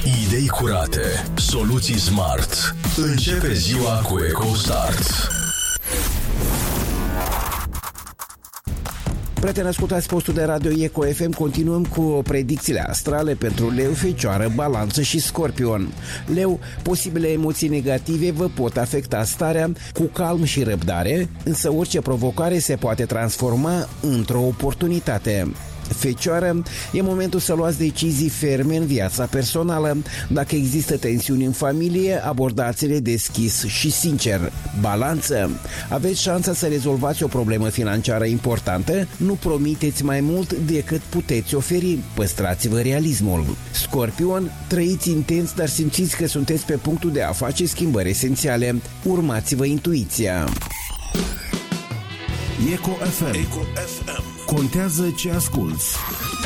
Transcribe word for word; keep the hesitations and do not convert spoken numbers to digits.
Idei curate, soluții smart. Începe ziua cu EcoStart. Prieteni, ascultați postul de radio Eco F M. Continuăm cu predicțiile astrale pentru Leu, Fecioară, Balanță și Scorpion. Leu, posibile emoții negative vă pot afecta starea cu calm și răbdare, însă orice provocare se poate transforma într-o oportunitate. Fecioară, e momentul să luați decizii ferme în viața personală. Dacă există tensiuni în familie, abordați-le deschis și sincer. Balanță, aveți șansa să rezolvați o problemă financiară importantă, nu promiteți mai mult decât puteți oferi, păstrați-vă realismul. Scorpion, trăiți intens, dar simțiți că sunteți pe punctul de a face schimbări esențiale. Urmați-vă intuiția. Eco F M. Eco F M. Contează ce asculți.